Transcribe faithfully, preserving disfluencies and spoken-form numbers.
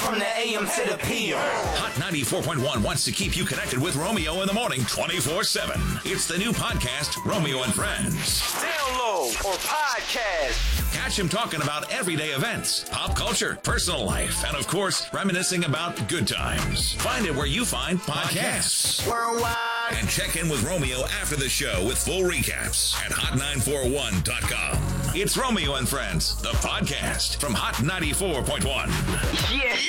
from the A M to the P M. Hot ninety-four point one wants to keep you connected with Romeo in the morning twenty-four seven. It's the new podcast, Romeo and Friends. Download or podcast. Catch him talking about everyday events, pop culture, personal life, and of course, reminiscing about good times. Find it where you find podcasts. Worldwide. And check in with Romeo after the show with full recaps at hot nine four one dot com. It's Romeo and Friends, the podcast from Hot ninety-four point one. Yeah.